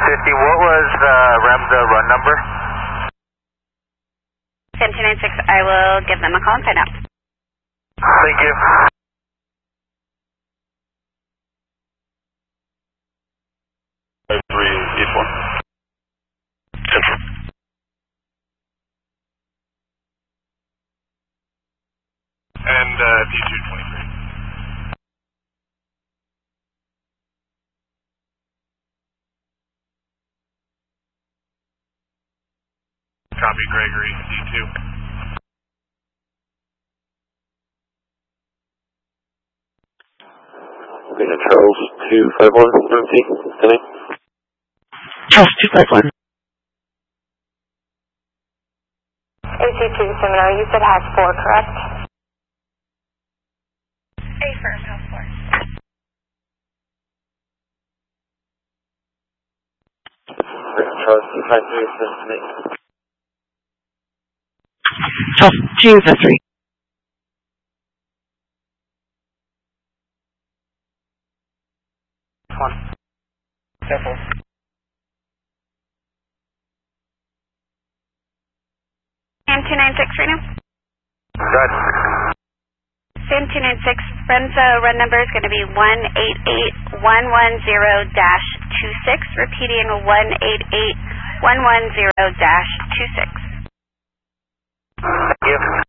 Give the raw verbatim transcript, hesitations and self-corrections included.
fifty, what was the Remza run number? seven two nine six, I will give them a call and find out. Thank you. five three eight four. And uh, D two twenty-three. Copy, Gregory, D two. Okay, Charles two five one, M C, coming. Charles two five one. A C two Seminar, you said hash four, correct? A firm, house four. Charles two five three, coming. Charles two five three. One. Careful. Sam two nine six right now. Good. Sam two nine six, Remza run number is going to be one eight eight one one zero dash two six, repeating one eight eight one one zero dash two six. Thank you.